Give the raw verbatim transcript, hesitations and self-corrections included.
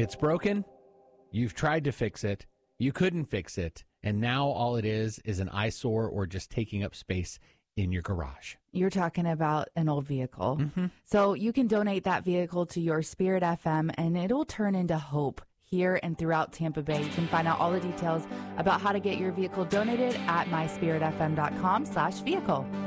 It's broken. You've tried to fix it. You couldn't fix it. And now all it is is an eyesore or just taking up space in your garage. You're talking about an old vehicle. Mm-hmm. So you can donate that vehicle to your Spirit F M, and it'll turn into hope here and throughout Tampa Bay. You can find out all the details about how to get your vehicle donated at my spirit f m dot com slash vehicle.